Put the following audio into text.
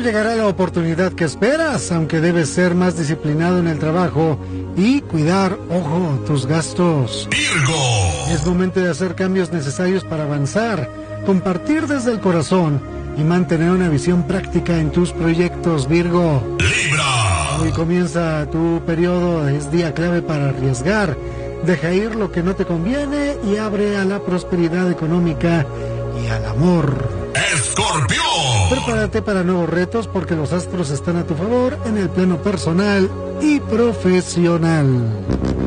llegará la oportunidad que esperas, aunque debes ser más disciplinado en el trabajo y cuidar, ojo, tus gastos. Virgo. Es momento de hacer cambios necesarios para avanzar, compartir desde el corazón y mantener una visión práctica en tus proyectos, Virgo. Libra. Hoy comienza tu periodo, es día clave para arriesgar. Deja ir lo que no te conviene y abre a la prosperidad económica y al amor. Escorpión. Prepárate para nuevos retos porque los astros están a tu favor en el plano personal y profesional.